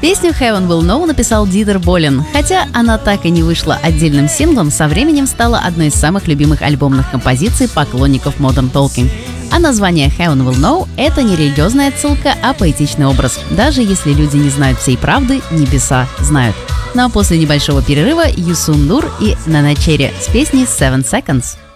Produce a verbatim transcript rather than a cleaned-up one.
Песню Heaven Will Know написал Дитер Болен. Хотя она так и не вышла отдельным синглом, со временем стала одной из самых любимых альбомных композиций поклонников Modern Talking. А название Heaven Will Know — это не религиозная отсылка, а поэтичный образ. Даже если люди не знают всей правды, небеса знают. Ну а после небольшого перерыва Юсун Нур и Нана Черри с песней Seven Seconds.